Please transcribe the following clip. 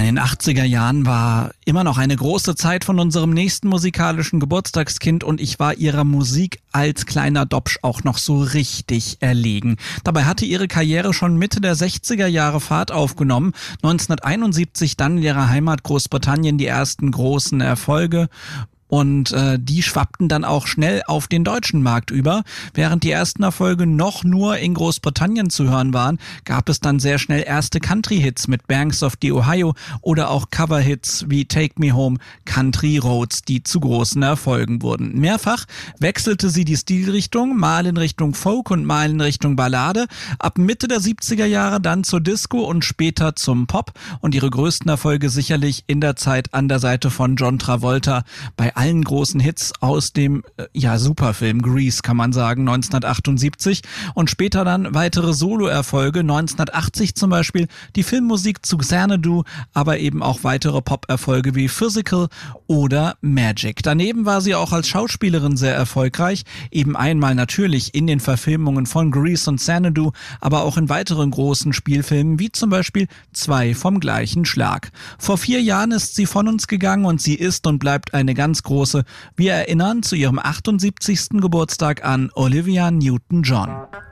in den 80er Jahren war immer noch eine große Zeit von unserem nächsten musikalischen Geburtstagskind und ich war ihrer Musik als kleiner Dopsch auch noch so richtig erlegen. Dabei hatte ihre Karriere schon Mitte der 60er Jahre Fahrt aufgenommen. 1971 dann in ihrer Heimat Großbritannien die ersten großen Erfolge. Und die schwappten dann auch schnell auf den deutschen Markt über. Während die ersten Erfolge noch nur in Großbritannien zu hören waren, gab es dann sehr schnell erste Country-Hits mit Banks of the Ohio oder auch Cover-Hits wie Take Me Home, Country Roads, die zu großen Erfolgen wurden. Mehrfach wechselte sie die Stilrichtung, mal in Richtung Folk und mal in Richtung Ballade. Ab Mitte der 70er Jahre dann zur Disco und später zum Pop. Und ihre größten Erfolge sicherlich in der Zeit an der Seite von John Travolta bei allen großen Hits aus dem Superfilm Grease, kann man sagen, 1978 und später dann weitere Soloerfolge, 1980 zum Beispiel die Filmmusik zu Xanadu, aber eben auch weitere Pop-Erfolge wie Physical oder Magic. Daneben war sie auch als Schauspielerin sehr erfolgreich, eben einmal natürlich in den Verfilmungen von Grease und Xanadu, aber auch in weiteren großen Spielfilmen wie zum Beispiel 2 vom gleichen Schlag. Vor 4 Jahren ist sie von uns gegangen und sie ist und bleibt eine ganz große. Wir erinnern zu ihrem 78. Geburtstag an Olivia Newton-John.